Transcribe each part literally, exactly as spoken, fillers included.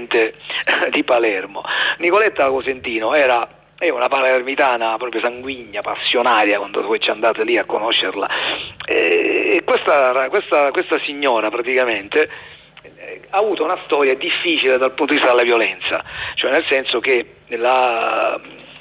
praticamente di Palermo. Nicoletta Cosentino era è una palermitana proprio sanguigna, passionaria, quando voi ci andate lì a conoscerla, e questa, questa, questa signora praticamente ha avuto una storia difficile dal punto di vista della violenza, cioè nel senso che la,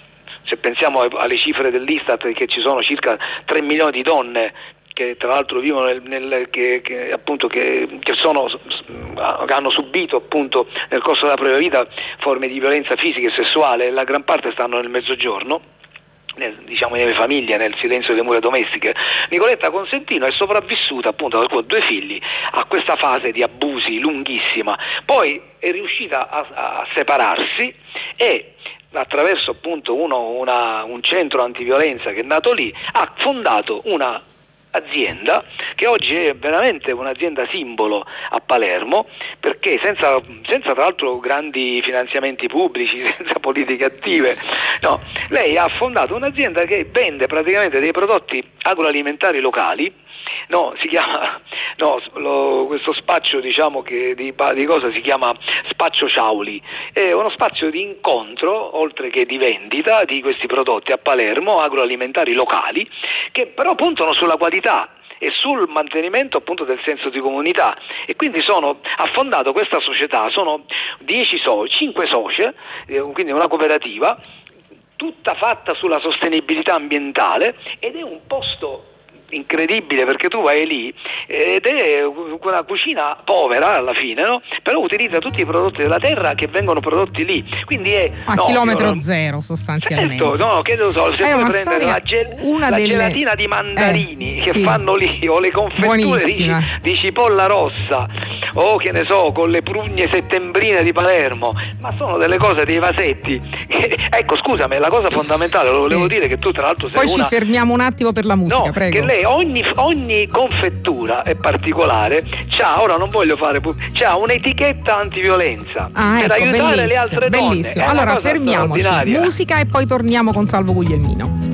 se pensiamo alle cifre dell'Istat, che ci sono circa tre milioni di donne che tra l'altro vivono nel, nel che, che appunto che, che sono che hanno subito appunto nel corso della propria vita forme di violenza fisica e sessuale, la gran parte stanno nel mezzogiorno, nel, diciamo nelle famiglie, nel silenzio delle mura domestiche. Nicoletta Cosentino è sopravvissuta appunto con due figli a questa fase di abusi lunghissima, poi è riuscita a, a separarsi e attraverso appunto uno, una, un centro antiviolenza che è nato lì ha fondato una azienda che oggi è veramente un'azienda simbolo a Palermo, perché senza, senza tra l'altro grandi finanziamenti pubblici, senza politiche attive, no, lei ha fondato un'azienda che vende praticamente dei prodotti agroalimentari locali. No, si chiama no, lo, questo spaccio diciamo che di, di cosa si chiama Spaccio Ciauli, è uno spazio di incontro oltre che di vendita di questi prodotti a Palermo agroalimentari locali, che però puntano sulla qualità e sul mantenimento appunto del senso di comunità, e quindi sono ha fondato questa società, sono dieci soci, cinque socie, eh, quindi una cooperativa tutta fatta sulla sostenibilità ambientale, ed è un posto incredibile perché tu vai lì ed è una cucina povera alla fine, no? Però utilizza tutti i prodotti della terra che vengono prodotti lì, quindi è a no, chilometro io, zero sostanzialmente. Certo, no, che so, se puoi prendere la, gel, una la delle... gelatina di mandarini eh, che sì. fanno lì, o le confetture di, di cipolla rossa, o che ne so, con le prugne settembrine di Palermo, ma sono delle cose, dei vasetti che, ecco, scusami, la cosa fondamentale, lo volevo sì. dire, che tu tra l'altro sei poi una... ci fermiamo un attimo per la musica, no, prego. Che lei ogni, ogni confettura è particolare, c'ha, ora non voglio fare c'ha un'etichetta antiviolenza ah, per ecco, aiutare le altre donne. Bellissimo. Allora fermiamoci, musica e poi torniamo con Salvo Guglielmino.